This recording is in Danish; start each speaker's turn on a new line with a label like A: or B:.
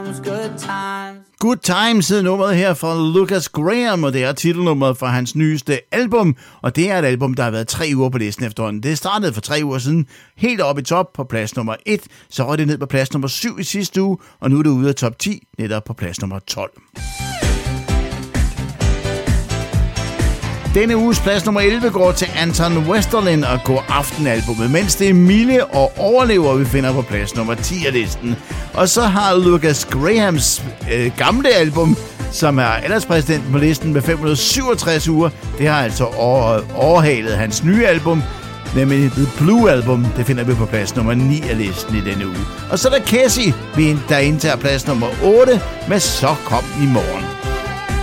A: Good Times hed nummeret her fra Lucas Graham, og det er titelnummeret fra hans nyeste album, og det er et album, der har været 3 uger på listen efterhånden. Det startede for 3 uger siden, helt op i top på plads nummer 1, så røg det ned på plads nummer 7 i sidste uge, og nu er det ude af top 10, netop på plads nummer 12. Denne uges plads nummer 11 går til Anton Westerlin og God Aften-albummet, mens det er Mille og Overlever, vi finder på plads nummer 10 af listen. Og så har Lucas Grahams gamle album, som er alderspræsidenten på listen med 567 uger, det har altså overhalet hans nye album, nemlig The Blue Album. Det finder vi på plads nummer 9 af listen i denne uge. Og så er der Cassie, der indtager plads nummer 8 med Så kom i morgen.